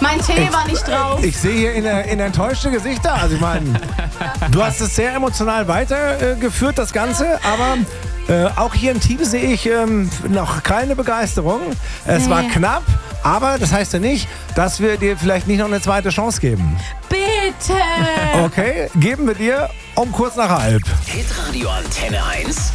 Mein Tee war nicht drauf. Ich sehe hier in enttäuschte Gesichter. Also ich meine, du hast es sehr emotional weitergeführt, das Ganze, aber auch hier im Team sehe ich noch keine Begeisterung. Es war knapp, aber das heißt ja nicht, dass wir dir vielleicht nicht noch eine zweite Chance geben. Bitte! Okay, geben wir dir um kurz nach halb. Hitradio Antenne 1